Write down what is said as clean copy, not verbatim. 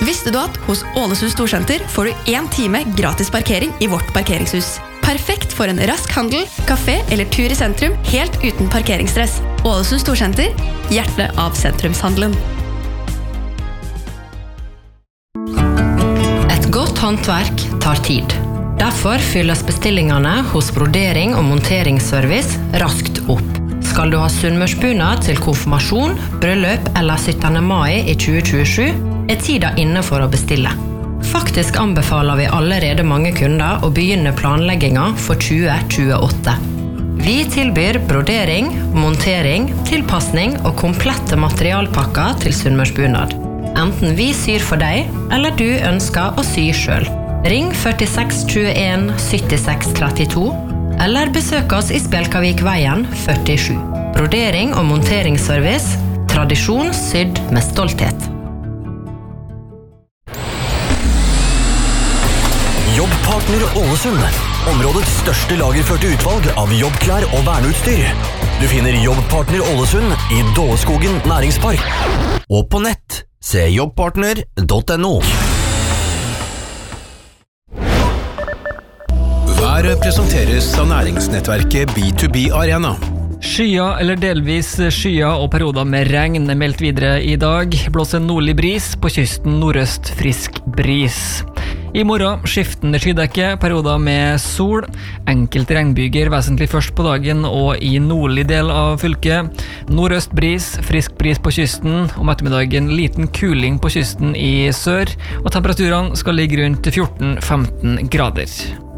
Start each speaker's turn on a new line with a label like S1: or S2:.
S1: Visste du at hos Ålesund Storsenter får du 1 time gratis parkering i vårt parkeringshus? Perfekt for en rask handel, kafé eller tur i sentrum, helt uten parkeringsstress. Ålesund Storsenter, hjertet av sentrumshandelen.
S2: Et godt håndverk tar tid. Derfor fylles bestillingene hos Brodering og Monteringsservice raskt opp. Skal du ha sunnmørsbunad til konfirmasjon, bryllup eller 17. mai i 2027, tida inne for å bestille. Faktisk anbefaler vi allerede mange kunder å begynne planlegginga for 2028. Vi tilbyr brodering, montering, tilpassning og komplette materialpakker til sunnmørsbunad. Enten vi syr for deg, eller du ønsker å sy selv. Ring 46 21 76 32, eller besøk oss i Spjelkavikveien 47. Brodering og monteringsservice, tradisjon sydd med stolthet.
S3: Jobbpartner Ålesund, områdets største lagerførte utvalg av jobbklær og verneutstyr. Du finner Jobbpartner Ålesund i Dåleskogen næringspark. Og på nett, se jobbpartner.no.
S4: Været presenteres av næringsnettverket B2B Arena.
S5: Skya eller delvis skya og perioder med regn meldt videre i dag. Blåser nordlig bris, på kysten nordøst frisk bris. I morgen skiftende skydekke, perioder med sol, enkelte regnbyger vesentlig først på dagen og i nordlig del av fylket. Nordøst bris, frisk bris på kysten, om ettermiddagen liten kuling på kysten i sør, og temperaturene skal ligge rundt 14-15 grader.